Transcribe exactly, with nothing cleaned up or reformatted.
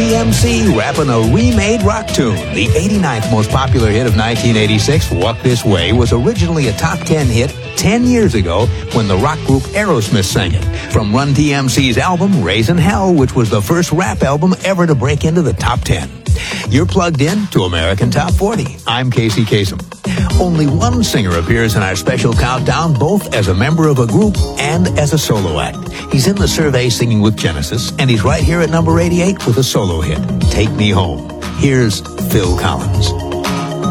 D M C rapping a remade rock tune. The eighty-ninth most popular hit of nineteen eighty-six, Walk This Way, was originally a top ten hit ten years ago when the rock group Aerosmith sang it. From Run D M C's album, Raising Hell, which was the first rap album ever to break into the top ten. You're plugged in to American Top forty. I'm Casey Kasem. Only one singer appears in our special countdown, both as a member of a group and as a solo act. He's in the survey singing with Genesis, and he's right here at number eighty-eight with a solo hit, Take Me Home. Here's Phil Collins.